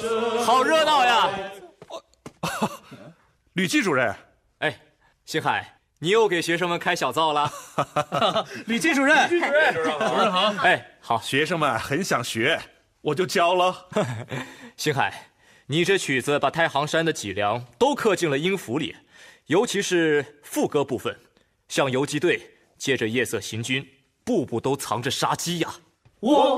好热闹呀！ 吕季主任， 哎，星海，你又给学生们开小灶了。 吕季主任， 主任好。 哎，好， 学生们很想学，我就教了。 星海，你这曲子把太行山的脊梁都刻进了音符里，尤其是副歌部分，像游击队接着夜色行军，步步都藏着杀机呀。